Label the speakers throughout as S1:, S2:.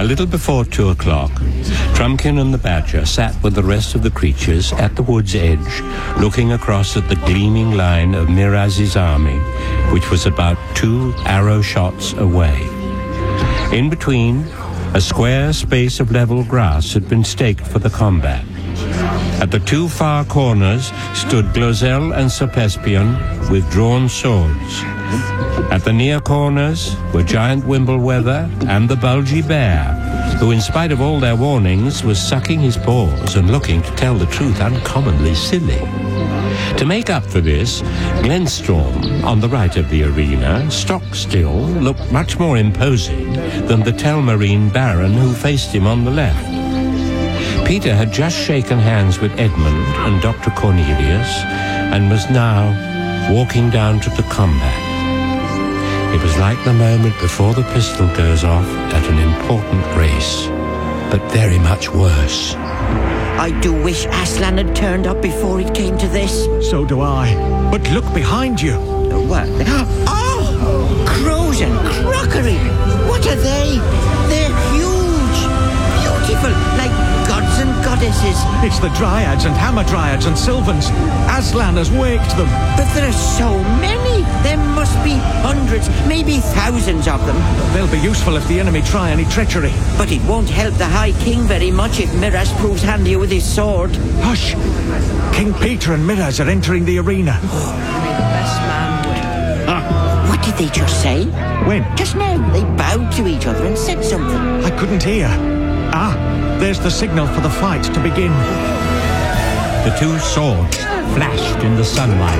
S1: A little before 2 o'clock, Trumpkin and the Badger sat with the rest of the creatures at the wood's edge, looking across at the gleaming line of Miraz's army, which was about 2 arrow shots away. In between, a square space of level grass had been staked for the combat. At the 2 far corners stood Glozell and Sir Pespion with drawn swords. At the near corners were Giant Wimbleweather and the Bulgy Bear, who, in spite of all their warnings, was sucking his paws and looking, to tell the truth, uncommonly silly. To make up for this, Glenstorm, on the right of the arena, stock still, looked much more imposing than the Telmarine Baron who faced him on the left. Peter had just shaken hands with Edmund and Dr. Cornelius and was now walking down to the combat. It was like the moment before the pistol goes off at an important race, but very much worse.
S2: I do wish Aslan had turned up before it came to this.
S3: So do I. But look behind you.
S2: What? Oh! Crows and crockery! What are they? They're huge! Beautiful, like gods and goddesses.
S3: It's the Dryads and Hamadryads and Sylvans. Aslan has waked them.
S2: But there are so many. There must be hundreds, maybe thousands of them.
S3: They'll be useful if the enemy try any treachery.
S2: But it won't help the High King very much if Miraz proves handier with his sword.
S3: Hush! King Peter and Miraz are entering the arena.
S2: Best man would. What did they just say?
S3: When?
S2: Just now. They bowed to each other and said something.
S3: I couldn't hear. Ah, there's the signal for the fight to begin.
S1: The 2 swords flashed in the sunlight.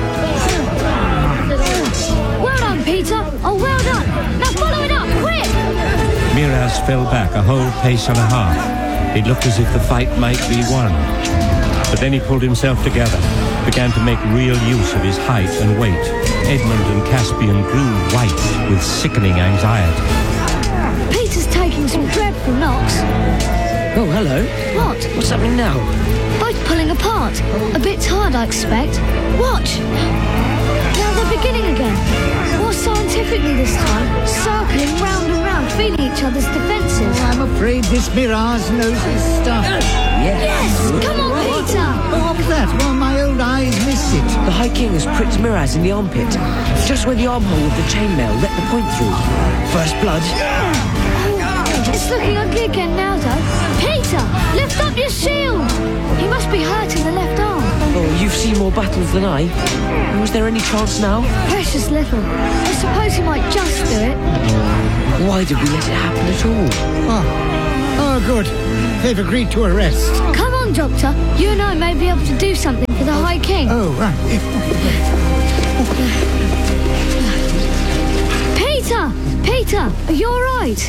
S4: Well done, Peter. Oh, well done. Now follow it up, quick!
S1: Miraz fell back a whole pace and a half. It looked as if the fight might be won. But then he pulled himself together, began to make real use of his height and weight. Edmund and Caspian grew white with sickening anxiety.
S4: Peter's taking some dreadful knocks.
S2: Oh, hello.
S4: What?
S2: What's happening now?
S4: Both pulling apart. A bit tired, I expect. Watch! Now they're beginning again. More scientifically this time. Circling round and round, feeling each other's defences.
S5: I'm afraid this Miraz knows his stuff.
S4: Yes! Come on, Peter!
S5: What was that? Well, my old eyes missed it.
S6: The High King has pricked Miraz in the armpit, just where the armhole of the chainmail let the point through. First blood.
S4: It's looking ugly again now, though. Peter, lift up your shield! He must be hurt in the left arm.
S6: Oh, you've seen more battles than I. Was there any chance now?
S4: Precious little. I suppose he might just do it.
S6: Why did we let it happen at all?
S5: Oh, good. They've agreed to arrest.
S4: Come on, Doctor. You and I may be able to do something for the High King.
S5: Oh, right.
S4: Peter, are you all right?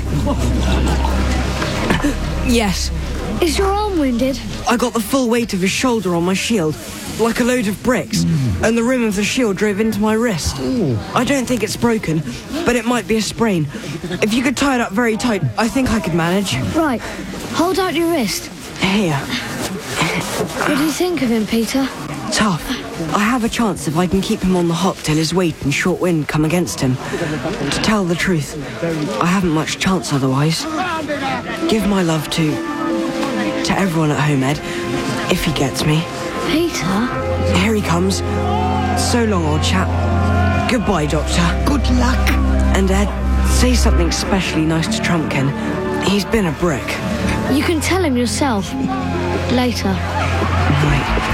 S6: Yes.
S4: Is your arm wounded?
S6: I got the full weight of his shoulder on my shield, like a load of bricks, and the rim of the shield drove into my wrist. I don't think it's broken, but it might be a sprain. If you could tie it up very tight, I think I could manage.
S4: Right. Hold out your wrist.
S6: Here.
S4: What do you think of him, Peter?
S6: Tough. I have a chance if I can keep him on the hop till his weight and short wind come against him. To tell the truth, I haven't much chance otherwise. Give my love to everyone at home, Ed, if he gets me.
S4: Peter?
S6: Here he comes. So long, old chap. Goodbye, Doctor.
S5: Good luck.
S6: And Ed, say something especially nice to Trumpkin. He's been a brick.
S4: You can tell him yourself. Later.
S6: Right.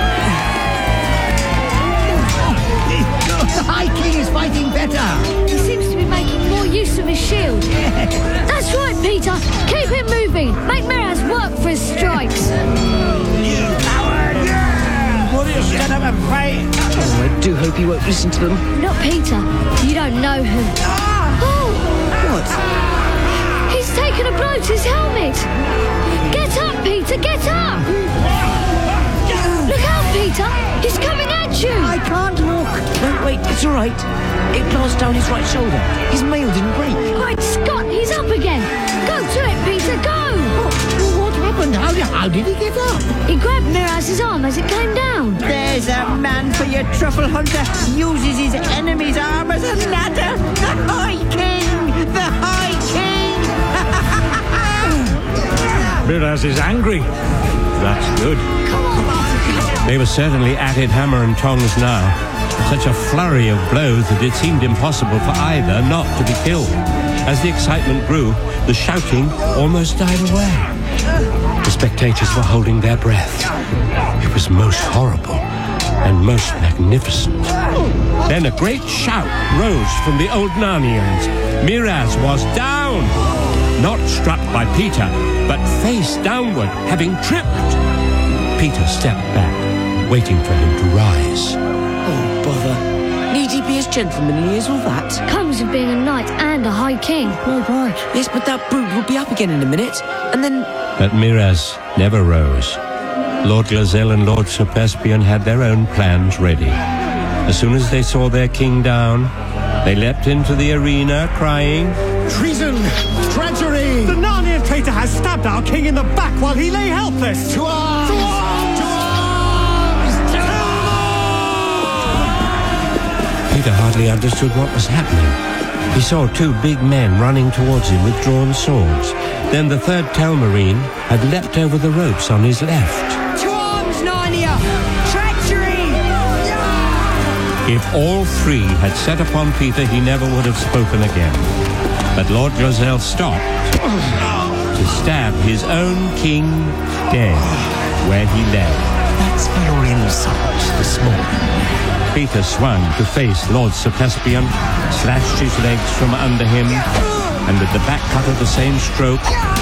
S5: The High King is fighting better.
S4: He seems to be making more use of his shield. That's right, Peter. Keep it moving. Make Miraz work for his strikes.
S2: You coward! Will you stand up and fight?
S6: Oh, I do hope he won't listen to them.
S4: Not Peter. You don't know him. Oh!
S6: What?
S4: He's taken a blow to his helmet. Get up, Peter. Get up. Look out, Peter. He's coming at you.
S5: I can't look.
S6: No, wait, it's all right. It glanced down his right shoulder. His mail didn't break.
S4: Great Scott, he's up again. Go to it, Peter, go.
S5: What happened? How did he get up?
S4: He grabbed Miraz's arm as it came down.
S2: There's a man for your truffle hunter. Uses his enemy's arm as a ladder. The High King! The High King!
S3: Miraz is angry. That's good.
S1: They were certainly at it hammer and tongs now. Such a flurry of blows that it seemed impossible for either not to be killed. As the excitement grew, the shouting almost died away. The spectators were holding their breath. It was most horrible and most magnificent. Then a great shout rose from the old Narnians. Miraz was down! Not struck by Peter, but face downward, having tripped. Peter stepped back, waiting for him to rise.
S6: Oh, bother. Need he be as gentlemanly as all that?
S4: Comes of being a knight and a high king.
S6: Right. Yes, but that brute will be up again in a minute, and then...
S1: But Miraz never rose. Lord Glozelle and Lord Sir Perspion had their own plans ready. As soon as they saw their king down, they leapt into the arena, crying,
S5: Treason! Treachery!
S3: The Narnian traitor has stabbed our king in the back while he lay helpless.
S5: To arms! To arms! To arms!
S1: Peter hardly understood what was happening. He saw two big men running towards him with drawn swords. Then the third Telmarine had leapt over the ropes on his left.
S6: To arms, Narnia! Treachery!
S1: If all three had set upon Peter, he never would have spoken again. But Lord Glozelle stopped to stab his own king dead where he lay.
S2: That's for your insult this morning.
S1: Peter swung to face Lord Sir Perspion, slashed his legs from under him, and with the back cut of the same stroke,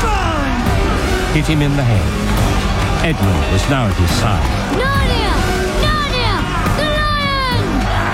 S1: hit him in the head. Edmund was now at his side.
S4: Narnia! Narnia! The lion!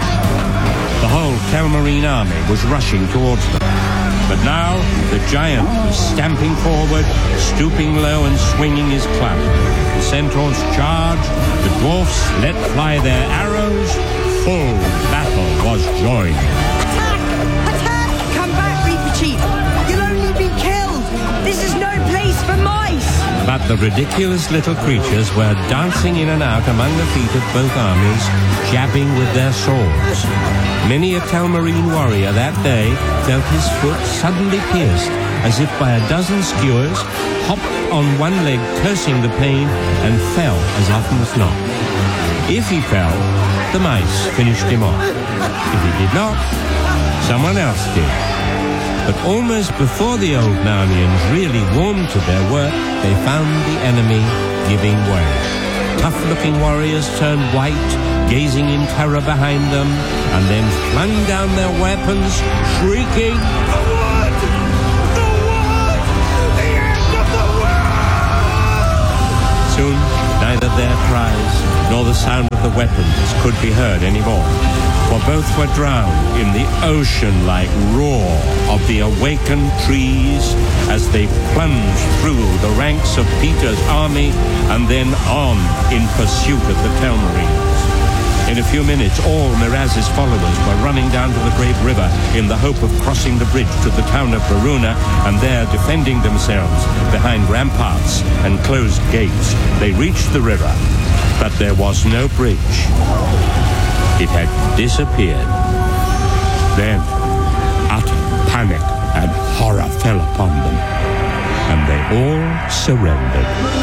S1: The whole Telmarine army was rushing towards them. But now the giant was stamping forward, stooping low and swinging his club. The centaurs charged, the dwarfs let fly their arrows. Full battle was joined.
S6: Attack! Attack! Come back, Reaper Chief! You'll only be killed! This is no place for mice!
S1: But the ridiculous little creatures were dancing in and out among the feet of both armies, jabbing with their swords. Many a Telmarine warrior that day felt his foot suddenly pierced, as if by a dozen skewers, hopped on one leg cursing the pain, and fell as often as not. If he fell, the mice finished him off. If he did not, someone else did. But almost before the old Narnians really warmed to their work, they found the enemy giving way. Tough-looking warriors turned white, gazing in terror behind them, and then flung down their weapons, shrieking, "The wood! The wood! The end of the world!" Soon, neither their cries nor the sound of the weapons could be heard anymore, for both were drowned in the ocean-like roar of the awakened trees as they plunged through the ranks of Peter's army and then on in pursuit of the Telmarines. In a few minutes, all Miraz's followers were running down to the great river in the hope of crossing the bridge to the town of Verona and there defending themselves behind ramparts and closed gates. They reached the river, but there was no bridge. It had disappeared. Then, utter panic and horror fell upon them, and they all surrendered.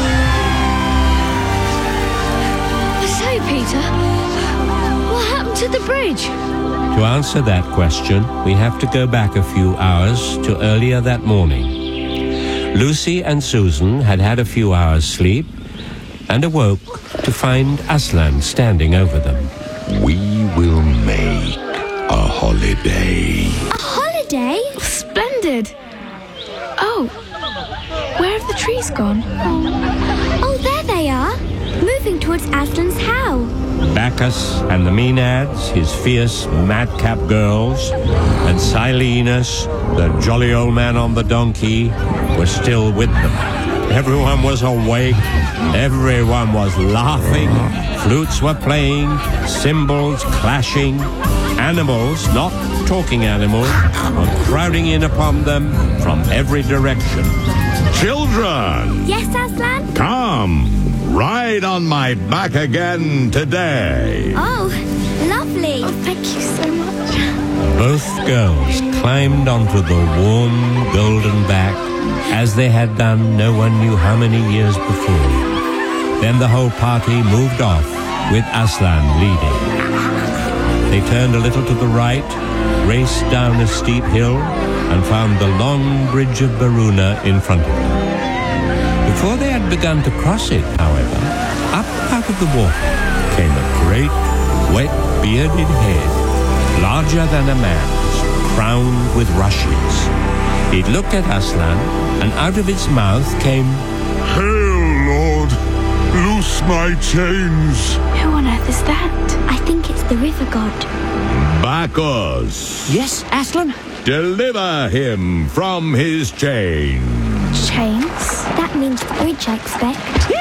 S4: Say, Peter, what happened to the bridge?
S1: To answer that question, we have to go back a few hours to earlier that morning. Lucy and Susan had had a few hours' sleep and awoke to find Aslan standing over them.
S7: We will make a holiday.
S4: A holiday? Splendid. Oh, where have the trees gone? Oh, there they are, moving towards Aslan's howl.
S1: Bacchus and the Maenads, his fierce madcap girls, and Silenus, the jolly old man on the donkey, were still with them. Everyone was awake, everyone was laughing, flutes were playing, cymbals clashing, animals, not talking animals, were crowding in upon them from every direction.
S7: Children!
S4: Yes, Aslan?
S7: Come, ride on my back again today.
S4: Oh, lovely. Oh, thank you so much.
S1: Both girls climbed onto the warm golden back as they had done no one knew how many years before. Then the whole party moved off with Aslan leading. They turned a little to the right, raced down a steep hill, and found the long bridge of Baruna in front of them. Before they had begun to cross it, however, up out of the water came a great, wet, bearded head, larger than a man's, crowned with rushes. It looked at Aslan, and out of its mouth came,
S7: Hail, Lord! Loose my chains!
S8: Who on earth is that?
S4: I think it's the river god.
S7: Bacchus!
S2: Yes, Aslan?
S7: Deliver him from his chains!
S4: Chains? That means the bridge, I expect.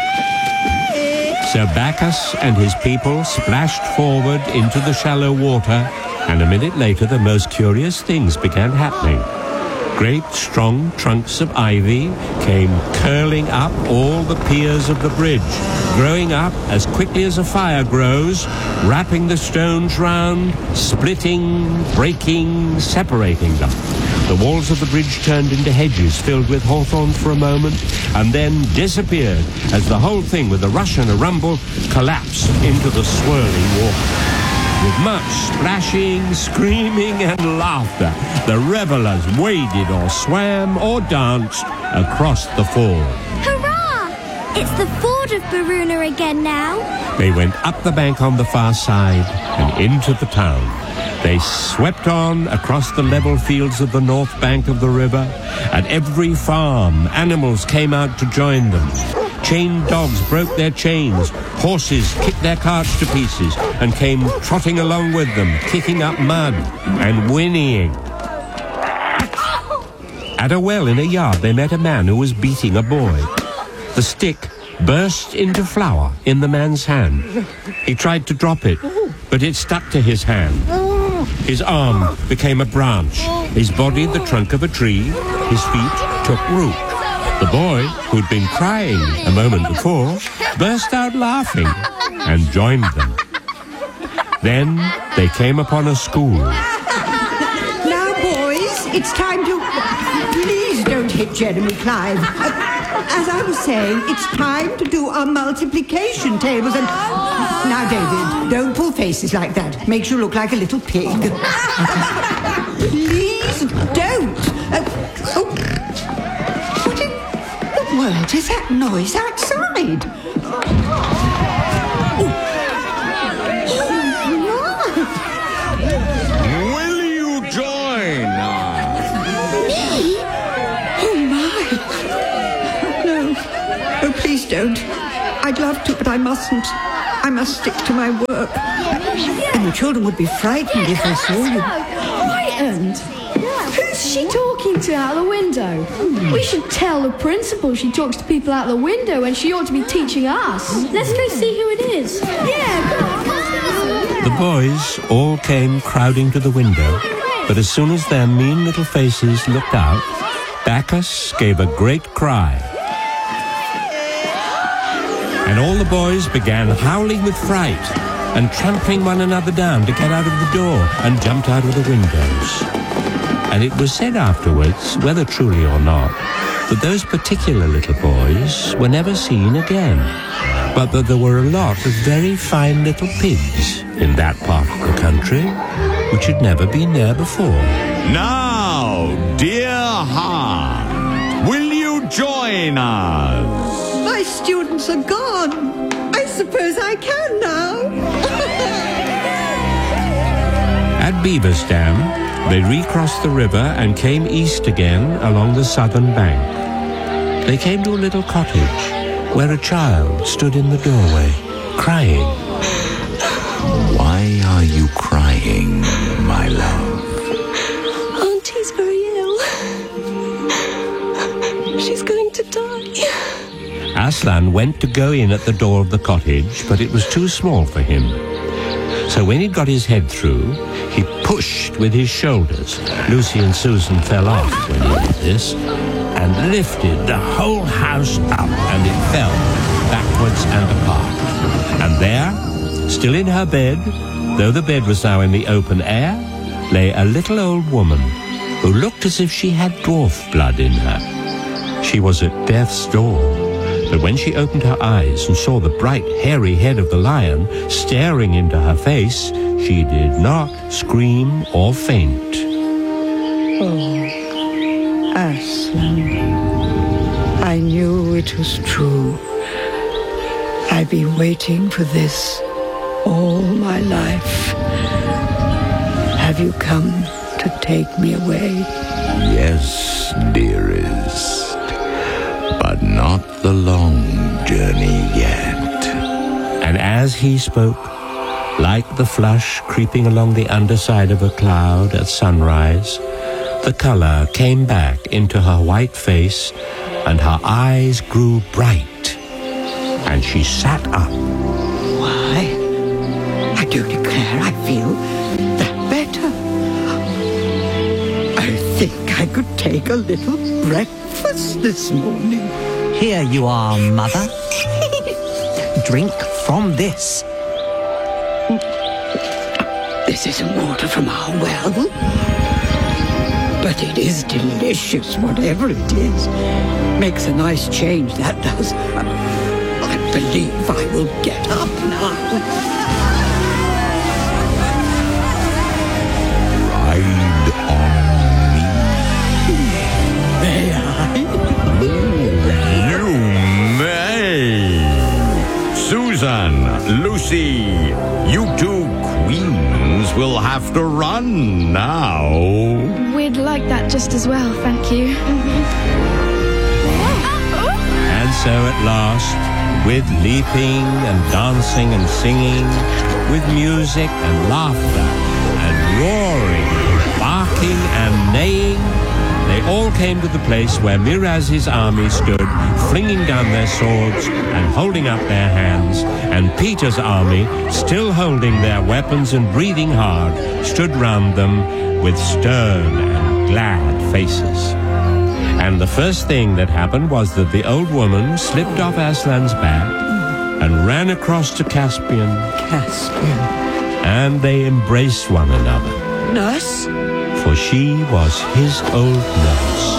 S1: So Bacchus and his people splashed forward into the shallow water, and a minute later the most curious things began happening. Great, strong trunks of ivy came curling up all the piers of the bridge, growing up as quickly as a fire grows, wrapping the stones round, splitting, breaking, separating them. The walls of the bridge turned into hedges filled with hawthorns for a moment, and then disappeared as the whole thing, with a rush and a rumble, collapsed into the swirling water. With much splashing, screaming, and laughter, the revelers waded or swam or danced across the ford.
S4: Hurrah! It's the ford of Baruna again now.
S1: They went up the bank on the far side and into the town. They swept on across the level fields of the north bank of the river. At every farm, animals came out to join them. Chained dogs broke their chains. Horses kicked their carts to pieces and came trotting along with them, kicking up mud and whinnying. At a well in a yard, they met a man who was beating a boy. The stick burst into flour in the man's hand. He tried to drop it, but it stuck to his hand. His arm became a branch, his body the trunk of a tree, his feet took root. The boy, who'd been crying a moment before, burst out laughing and joined them. Then they came upon a school.
S5: Now, boys, it's time to... Please don't hit Jeremy Clive. As I was saying, it's time to do our multiplication tables and... Now, David, don't pull faces like that. Makes you look like a little pig. Please don't. What in the world is that noise outside?
S7: Will you join us?
S5: Me? Oh, my. No. Oh, please don't. I'd love to, but I mustn't. I must stick to my work. And the children would be frightened if they saw you.
S9: Frightened? Who's she talking to out the window? We should tell the principal she talks to people out the window and she ought to be teaching us. Let's go see who it is. Yeah, come on.
S1: The boys all came crowding to the window, but as soon as their mean little faces looked out, Bacchus gave a great cry. And all the boys began howling with fright and trampling one another down to get out of the door and jumped out of the windows. And it was said afterwards, whether truly or not, that those particular little boys were never seen again, but that there were a lot of very fine little pigs in that part of the country which had never been there before.
S7: Now, dear heart, will you join us?
S5: My students are gone. I suppose I can now.
S1: At Beaver's Dam, they recrossed the river and came east again along the southern bank. They came to a little cottage where a child stood in the doorway, crying.
S7: Why are you crying, my love?
S8: Auntie's very ill. She's going to die.
S1: Aslan went to go in at the door of the cottage, but it was too small for him. So when he'd got his head through, he pushed with his shoulders. Lucy and Susan fell off when he did this, and lifted the whole house up, and it fell backwards and apart. And there, still in her bed, though the bed was now in the open air, lay a little old woman who looked as if she had dwarf blood in her. She was at death's door, but when she opened her eyes and saw the bright, hairy head of the lion staring into her face, she did not scream or faint.
S5: Oh, Aslan, I knew it was true. I've been waiting for this all my life. Have you come to take me away?
S7: Yes, dearest, but not the long journey yet.
S1: And as he spoke, like the flush creeping along the underside of a cloud at sunrise, the color came back into her white face and her eyes grew bright, and she sat up.
S5: Why, I do declare I feel that better. I think I could take a little breakfast this morning.
S2: Here you are, Mother. Drink from this.
S5: This isn't water from our well, but it is delicious, whatever it is. Makes a nice change, that does. I believe I will get up now.
S7: Ride on me.
S5: May I?
S7: You may. Susan, Lucy, you two queens will have to run now.
S9: We'd like that just as well, thank you.
S1: And so at last, with leaping and dancing and singing, with music and laughter and roaring, barking and neighing, they all came to the place where Miraz's army stood, flinging down their swords and holding up their hands, and Peter's army, still holding their weapons and breathing hard, stood round them with stern and glad faces. And the first thing that happened was that the old woman slipped off Aslan's back and ran across to Caspian,
S5: Caspian.
S1: and they embraced one another,
S5: Nurse?
S1: for she was his old nurse.